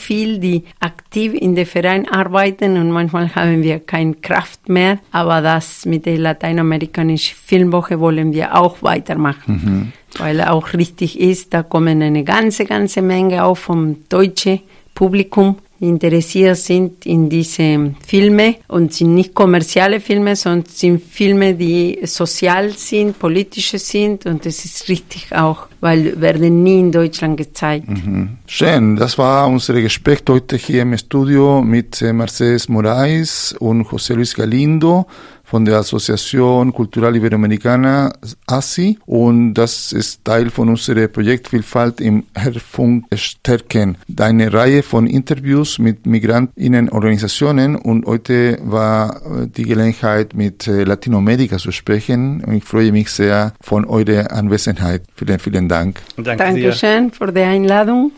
viel, die aktiv in den Verein arbeiten und manchmal haben wir keine Kraft mehr. Aber das mit der lateinamerikanischen Filmwoche wollen wir auch weitermachen, weil auch richtig ist, da kommen eine ganze Menge auch vom deutschen Publikum, die interessiert sind in diese Filme und sind nicht kommerzielle Filme, sondern sind Filme, die sozial sind, politische sind und das ist richtig auch, weil werden nie in Deutschland gezeigt. Schön, das war unser Gespräch heute hier im Studio mit Mercedes Moraes und José Luis Galindo von der Asociación Cultural Iberoamericana ASI und das ist Teil von unserem Projekt Vielfalt im Hörfunk stärken. Eine Reihe von Interviews mit Migrantinnenorganisationen und heute war die Gelegenheit mit Latinamerika zu sprechen und ich freue mich sehr von eurer Anwesenheit. Vielen Dank. Dankeschön für die Einladung.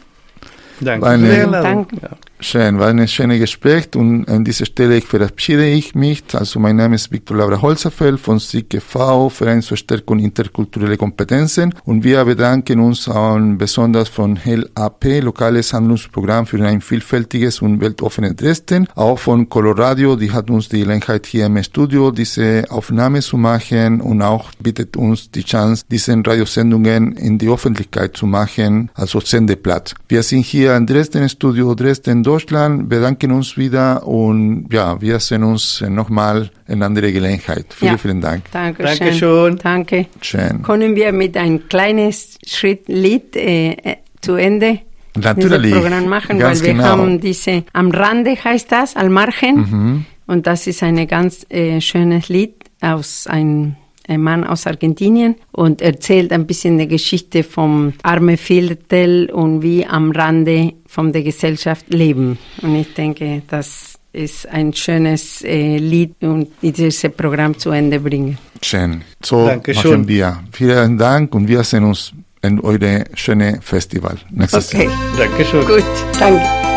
Danke. Schön, war ein schönes Gespräch und an dieser Stelle verabschiede ich mich. Also mein Name ist Victor Laura Holzerfeld von SIG e.V., Verein zur Stärkung interkulturelle Kompetenzen und wir bedanken uns auch besonders von LAP, Lokales Handlungsprogramm für ein vielfältiges und weltoffenes Dresden, auch von Coloradio, die hat uns die Gelegenheit hier im Studio diese Aufnahme zu machen und auch bietet uns die Chance, diese Radiosendungen in die Öffentlichkeit zu machen, also Sendeplatz. Wir sind hier im Dresden-Studio Dresden, Deutschland, bedanken uns wieder und ja, wir sehen uns nochmal in andere Gelegenheit. Vielen Dank. Dankeschön. Danke. Schön. Können wir mit einem kleinen Lied zu Ende Natürlich. dieses Programm machen, weil wir haben diese, am Rande heißt das, al Margen, und das ist ein ganz schönes Lied aus ein Mann aus Argentinien und erzählt ein bisschen die Geschichte vom armen Viertel und wie am Rande von der Gesellschaft leben. Und ich denke, das ist ein schönes Lied und dieses Programm zu Ende bringen. Schön. So machen wir. Vielen Dank und wir sehen uns in eurem schönen Festival nächstes Jahr. Dankeschön. Gut, danke.